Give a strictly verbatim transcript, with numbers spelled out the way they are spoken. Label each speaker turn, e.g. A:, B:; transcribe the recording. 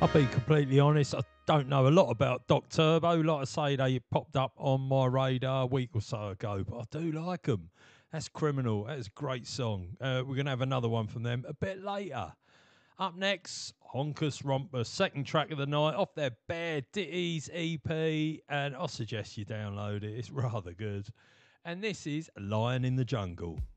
A: I'll be completely honest, I don't know a lot about Doc Turbo. Like I say, they popped up on my radar a week or so ago, but I do like them. That's Criminal. That's a great song. Uh, we're going to have another one from them a bit later. Up next, Honkus Rompus, second track of the night off their Bare Ditties E P, and I suggest you download it. It's rather good. And this is Lion in the Jungle.